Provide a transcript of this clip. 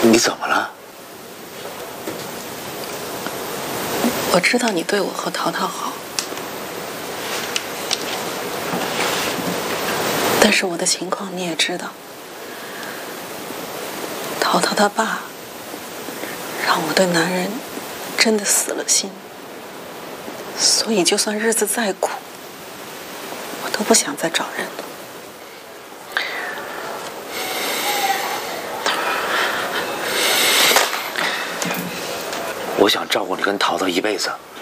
你怎么了？ 我知道你对我和淘淘好，但是我的情况你也知道。淘淘他爸让我对男人真的死了心，所以就算日子再苦，我都不想再找人了。 我想照顾你跟淘淘一辈子，